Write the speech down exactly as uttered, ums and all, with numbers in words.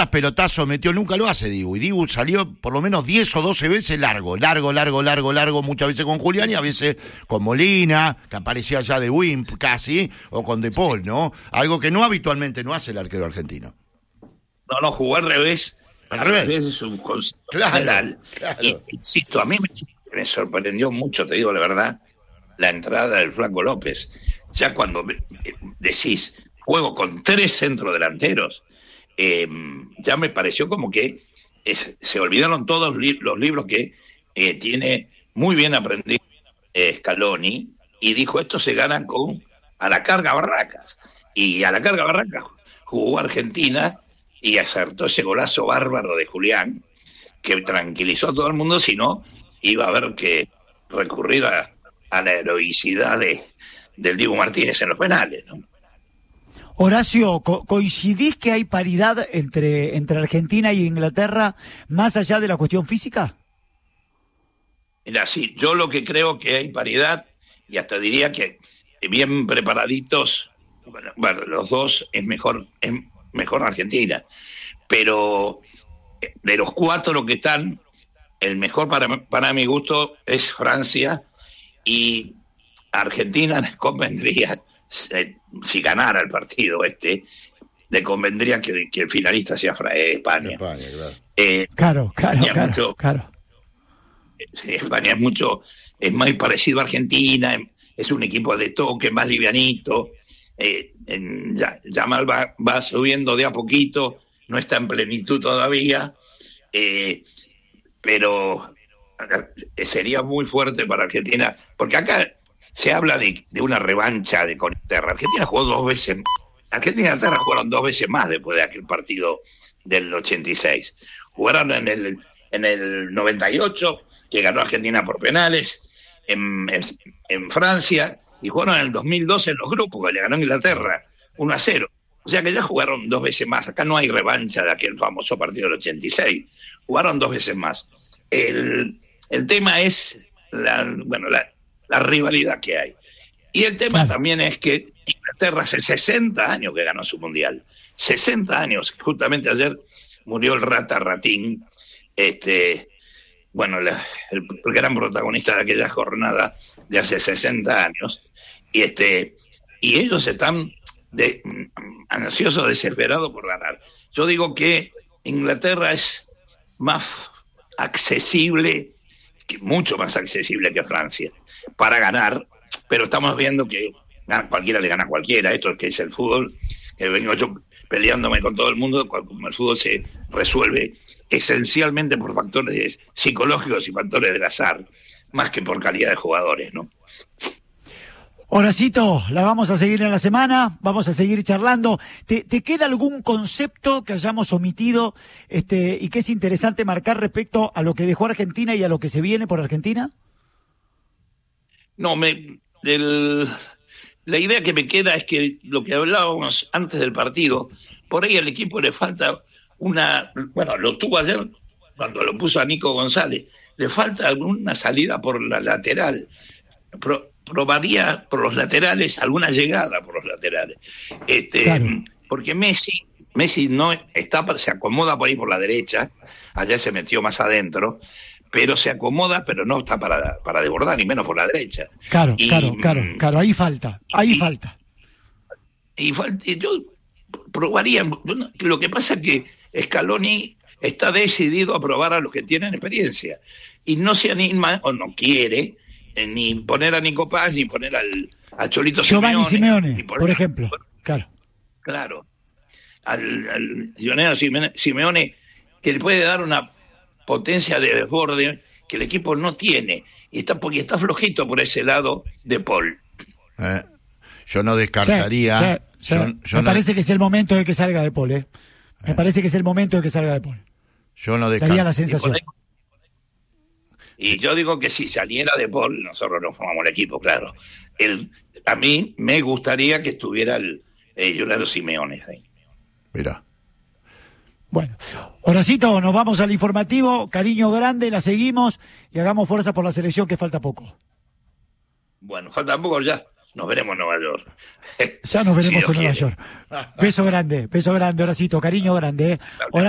¿Cuántas pelotazos metió? Nunca lo hace Dibu. Y Dibu salió por lo menos diez o doce veces largo. Largo, largo, largo, largo. Muchas veces con Julián y a veces con Molina, que aparecía ya de Wimp casi, o con De Paul, ¿no? Algo que no habitualmente no hace el arquero argentino. No, no, jugar al revés. Al revés, revés es un concepto claro, general. Claro. Y, insisto, a mí me, me sorprendió mucho, te digo la verdad, la entrada del Flaco López. Ya cuando decís, juego con tres centrodelanteros, eh, ya me pareció como que es, se olvidaron todos li- los libros que eh, tiene muy bien aprendido eh, Scaloni, y dijo, esto se gana con a la carga Barracas. Y a la carga Barracas jugó Argentina y acertó ese golazo bárbaro de Julián, que tranquilizó a todo el mundo, si no, iba a haber que recurrir a, a la heroicidad de, del Dibu Martínez en los penales, ¿no? Horacio, co- ¿coincidís que hay paridad entre, entre Argentina y Inglaterra más allá de la cuestión física? Mira, sí, yo lo que creo que hay paridad, y hasta diría que bien preparaditos, bueno, bueno los dos es mejor, es mejor Argentina, pero de los cuatro lo que están, el mejor para, para mi gusto es Francia, y Argentina les convendría, si ganara el partido este, le convendría que, que el finalista sea España. España, claro. Eh, claro, claro, claro, mucho, claro. España es mucho, es más parecido a Argentina, es un equipo de toque, más livianito. Eh, en, ya, Yamal va, va subiendo de a poquito, no está en plenitud todavía, eh, pero sería muy fuerte para Argentina, porque acá se habla de, de una revancha de con Inglaterra. Argentina jugó dos veces, Argentina y Inglaterra jugaron dos veces más después de aquel partido del ochenta y seis. Jugaron en el, en el noventa y ocho, que ganó Argentina por penales, en, en, en Francia, y jugaron en el dos mil doce en los grupos, que le ganó Inglaterra uno a cero. O sea que ya jugaron dos veces más. Acá no hay revancha de aquel famoso partido del ochenta y seis. Jugaron dos veces más. El, el tema es la, bueno, la, la rivalidad que hay. Y el tema claro. también es que Inglaterra hace sesenta años que ganó su mundial. sesenta años. Justamente ayer murió el Rata Ratín, este, bueno, la, el, el gran protagonista de aquella jornada de hace sesenta años. Y este y ellos están de, ansiosos, desesperados por ganar. Yo digo que Inglaterra es más accesible, que mucho más accesible que Francia para ganar, pero estamos viendo que cualquiera le gana a cualquiera. Esto es que es el fútbol, que vengo yo peleándome con todo el mundo, como el fútbol se resuelve esencialmente por factores psicológicos y factores del azar, más que por calidad de jugadores, ¿no? Horacito, la vamos a seguir en la semana, vamos a seguir charlando. ¿Te, te queda algún concepto que hayamos omitido este, y que es interesante marcar respecto a lo que dejó Argentina y a lo que se viene por Argentina? No, me, el, la idea que me queda es que lo que hablábamos antes del partido, por ahí al equipo le falta una, bueno, lo tuvo ayer cuando lo puso a Nico González, le falta alguna salida por la lateral. Pro, probaría por los laterales alguna llegada por los laterales, este claro. porque Messi Messi no está, se acomoda por ahí por la derecha, allá se metió más adentro, pero se acomoda, pero no está para, para desbordar, ni menos por la derecha. Claro, y, claro, claro, claro, ahí falta, ahí y, falta. Y, y yo probaría, lo que pasa es que Scaloni está decidido a probar a los que tienen experiencia, y no se anima, o no quiere, ni poner a Nico Paz, ni poner al, al Cholito Giovanni Simeone, Simeone, por ejemplo. Claro. Claro. Al, al Giovanni Simeone, Simeone, que le puede dar una potencia de desborde que el equipo no tiene. Y está, porque está flojito por ese lado de Paul. Eh, yo no descartaría. Sí, sí, sí. Yo, yo Me no, parece que es el momento de que salga de Paul, ¿eh? Me eh. parece que es el momento de que salga de Paul. Yo no descartaría. La sensación. Y yo digo que si saliera de Paul, nosotros nos formamos el equipo, claro. El, a mí me gustaría que estuviera el eh, Giovanni Simeone ahí. Mira. Bueno, Horacito, nos vamos al informativo. Cariño grande, la seguimos y hagamos fuerza por la selección, que falta poco. Bueno, falta poco ya. Nos veremos en Nueva York. Ya nos veremos si en Nueva quiere. York. Beso grande, beso grande, Horacito. Cariño grande, ¿eh?